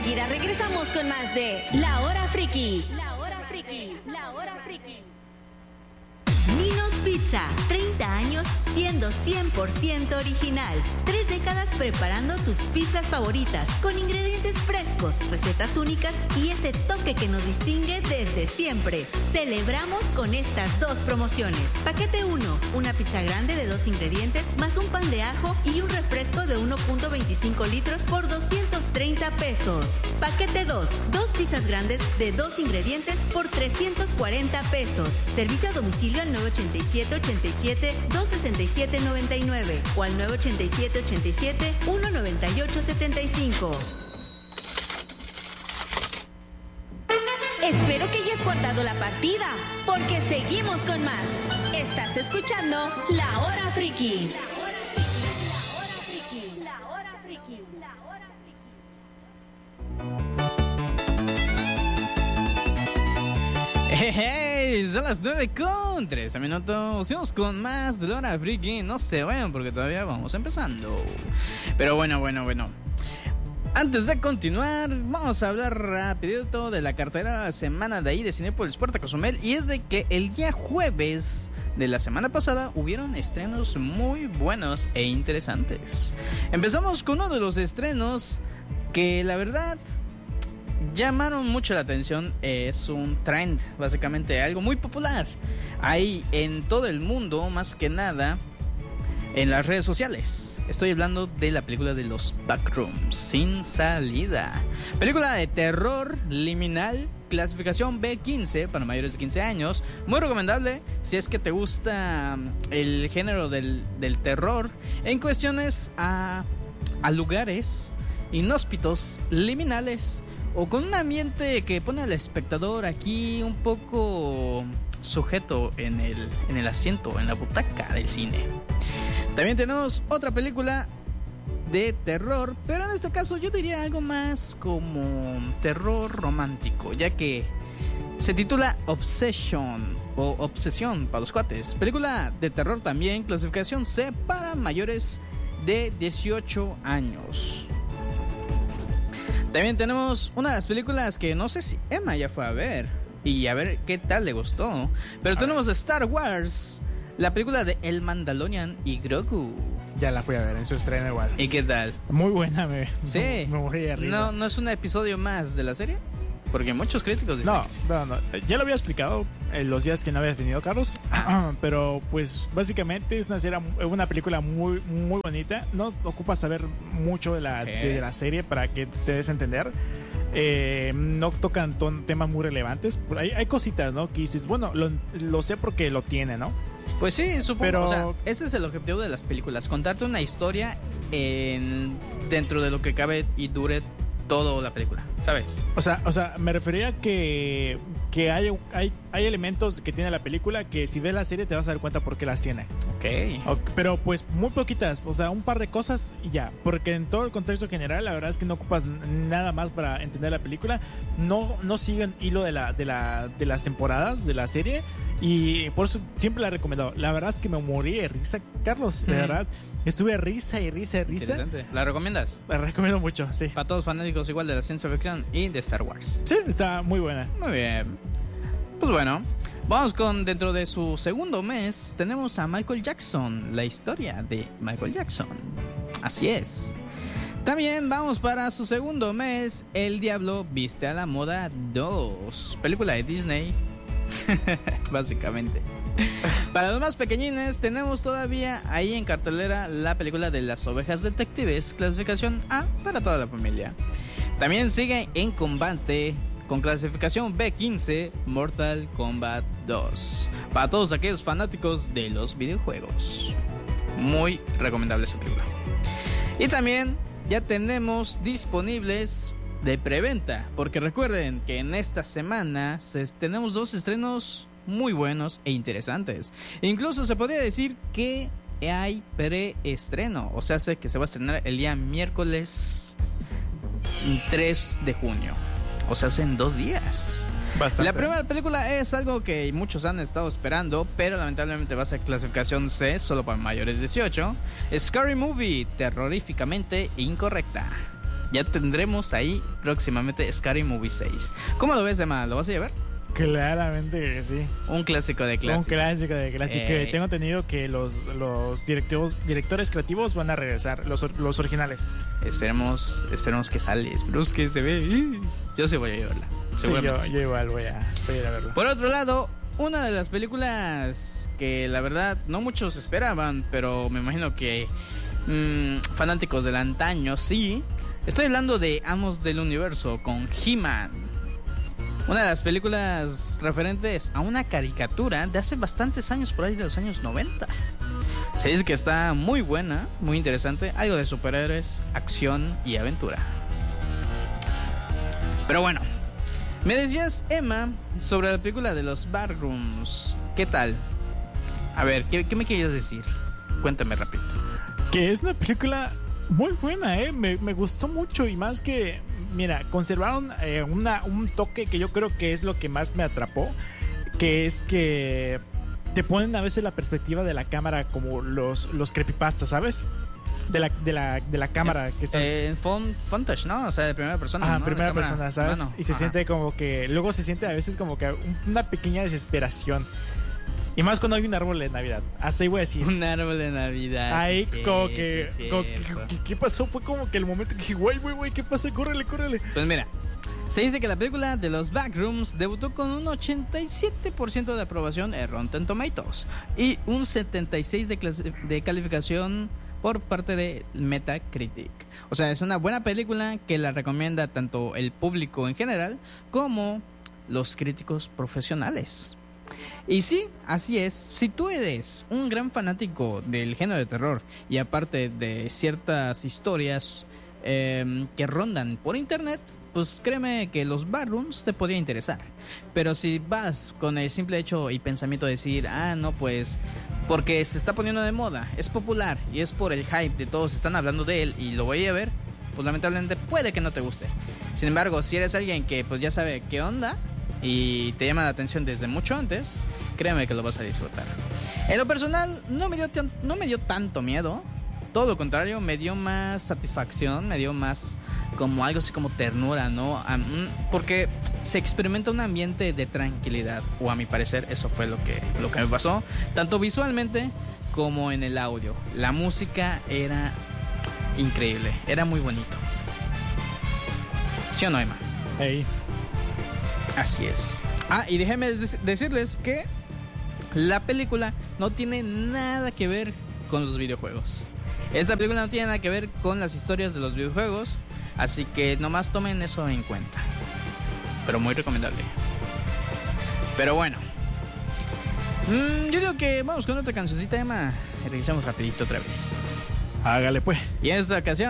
Enseguida regresamos con más de La Hora Friki. La Hora Friki. La Hora Friki. Minos Pizza, 30 años siendo 100% original. 3 décadas preparando tus pizzas favoritas con ingredientes frescos, recetas únicas y ese toque que nos distingue desde siempre. Celebramos con estas 2 promociones. Paquete 1, una pizza grande de 2 ingredientes más un pan de ajo y un refresco de 1.25 litros por 230 pesos. Paquete 2, 2 pizzas grandes de 2 ingredientes por 340 pesos. Servicio a domicilio al 987-87-267-99 o al 987-87-198-75. Espero que hayas guardado la partida, porque seguimos con más. Estás escuchando La Hora Friki. La Hora Friki. La Hora Friki. La Hora Friki. Hey, son las 9:13. Seguimos con más de La Hora Friki. No se vayan porque todavía vamos empezando. Pero bueno. Antes de continuar, vamos a hablar rapidito de la cartelera de la semana de ahí de Cinépolis Puerto Cozumel. Y es de que el día jueves de la semana pasada hubieron estrenos muy buenos e interesantes. Empezamos con uno de los estrenos que la verdad llamaron mucho la atención. Es un trend, básicamente algo muy popular ahí en todo el mundo, más que nada en las redes sociales. Estoy hablando de la película de los Backrooms, Sin Salida. Película de terror liminal, clasificación B15 para mayores de 15 años. Muy recomendable si es que te gusta el género del terror en cuestiones a lugares inhóspitos, liminales, o con un ambiente que pone al espectador aquí un poco sujeto en el asiento, en la butaca del cine. También tenemos otra película de terror, pero en este caso yo diría algo más como terror romántico, ya que se titula Obsession o Obsesión para los cuates. Película de terror también, clasificación C para mayores de 18 años. También tenemos una de las películas que no sé si Emma ya fue a ver y a ver qué tal le gustó, pero tenemos Star Wars, la película de El Mandalorian y Grogu. Ya la fui a ver en su estreno igual. ¿Y qué tal? Muy buena, sí. Me morí de risa. ¿No es un episodio más de la serie? Porque muchos críticos dicen que sí. No. Ya lo había explicado en los días que no había definido Carlos. Pero pues básicamente es una película muy, muy bonita. No ocupas saber mucho de la serie para que te des a entender. No tocan temas muy relevantes. Hay cositas, ¿no? Que dices, bueno, lo sé porque lo tiene, ¿no? Pues sí, supongo. Pero o sea, ese es el objetivo de las películas, contarte una historia dentro de lo que cabe y dure toda la película, ¿sabes? O sea, me refería que hay elementos que tiene la película que si ves la serie te vas a dar cuenta por qué las tiene. Pero pues muy poquitas, o sea, un par de cosas y ya. Porque en todo el contexto general, la verdad es que no ocupas nada más para entender la película. No siguen hilo de las temporadas de la serie. Y por eso siempre la he recomendado. La verdad es que me morí de risa, Carlos. De verdad, estuve risa. Interesante. ¿La recomiendas? La recomiendo mucho, sí. Para todos fanáticos igual de la ciencia ficción y de Star Wars. Sí, está muy buena. Muy bien. Pues bueno, vamos con dentro de su segundo mes. Tenemos a Michael Jackson, la historia de Michael Jackson. Así es. También vamos para su segundo mes, El Diablo Viste a la Moda 2, película de Disney. Básicamente. Para los más pequeñines tenemos todavía ahí en cartelera la película de Las Ovejas Detectives, clasificación A para toda la familia. También sigue en combate con clasificación B15 Mortal Kombat 2, para todos aquellos fanáticos de los videojuegos. Muy recomendable esa película. Y también ya tenemos disponibles de preventa, porque recuerden que en esta semana tenemos 2 estrenos muy buenos e interesantes. Incluso se podría decir que hay preestreno, o sea, sé que se va a estrenar el día miércoles 3 de junio, o sea, en 2 días. Bastante. La primera película es algo que muchos han estado esperando, pero lamentablemente va a ser clasificación C, solo para mayores de 18. Scary Movie, terroríficamente incorrecta. ya tendremos ahí próximamente Scary Movie 6. ¿Cómo lo ves, Emma? ¿Lo vas a llevar? Claramente sí. Un clásico de clásico. Un clásico de clásico. Tengo entendido que los directores creativos van a regresar, los originales. Esperemos que sale, esperemos que se ve. Yo sí voy a llevarla. Sí, yo igual voy a ir a verla. Por otro lado, una de las películas que la verdad no muchos esperaban, pero me imagino que fanáticos del antaño sí. Estoy hablando de Amos del Universo con He-Man. Una de las películas referentes a una caricatura de hace bastantes años, por ahí de los años 90. Se dice que está muy buena, muy interesante. Algo de superhéroes, acción y aventura. Pero bueno, me decías, Emma, sobre la película de los Backrooms. ¿Qué tal? A ver, ¿qué me querías decir? Cuéntame rápido. Que es una película muy buena, me gustó mucho. Y más que, mira, conservaron un toque que yo creo que es lo que más me atrapó. Que es que te ponen a veces la perspectiva de la cámara como los creepypastas, ¿sabes? De la cámara que estás... En Fontage, ¿no? O sea, de primera persona. Ajá, ¿no? primera persona, ¿sabes? Mano. Y se siente como que... Luego se siente a veces como que una pequeña desesperación. Y más cuando hay un árbol de Navidad. Hasta ahí voy a decir. Un árbol de Navidad. Ahí cierto, como que... ¿Qué pasó? Fue como que el momento que dije, güey, ¿qué pasa? Córrele. Pues mira, se dice que la película de los Backrooms debutó con un 87% de aprobación en Rotten Tomatoes y un 76% de calificación por parte de Metacritic. O sea, es una buena película que la recomienda tanto el público en general como los críticos profesionales. Y sí, así es. Si tú eres un gran fanático del género de terror y aparte de ciertas historias que rondan por internet, pues créeme que los Backrooms te podría interesar. Pero si vas con el simple hecho y pensamiento de decir, no, pues porque se está poniendo de moda, es popular y es por el hype de todos están hablando de él y lo voy a ver, pues lamentablemente puede que no te guste. Sin embargo, si eres alguien que pues ya sabe qué onda y te llama la atención desde mucho antes, créeme que lo vas a disfrutar. En lo personal, no me dio tanto miedo. Todo lo contrario, me dio más satisfacción, me dio más como algo así como ternura, ¿no? Porque se experimenta un ambiente de tranquilidad, o a mi parecer eso fue lo que me pasó, tanto visualmente como en el audio. La música era increíble, era muy bonito. ¿Sí o no, Emma? Hey. Así es. Y déjenme decirles que la película no tiene nada que ver con los videojuegos. Esta película no tiene nada que ver con las historias de los videojuegos, así que nomás tomen eso en cuenta. Pero muy recomendable. Pero bueno, yo digo que vamos con otra cancioncita, Emma, y regresamos rapidito otra vez. Hágale pues. Y en esta ocasión